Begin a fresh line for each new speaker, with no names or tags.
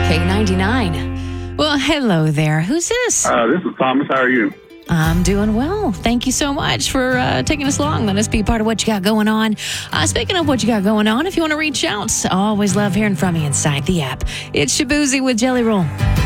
K99. Well, hello there. Who's this?
This is Thomas. How are you?
I'm doing well. Thank you so much for taking us along. Let us be part of what you got going on. Speaking of what you got going on, if you want to reach out, I always love hearing from you inside the app. It's Shabuzi with Jelly Roll.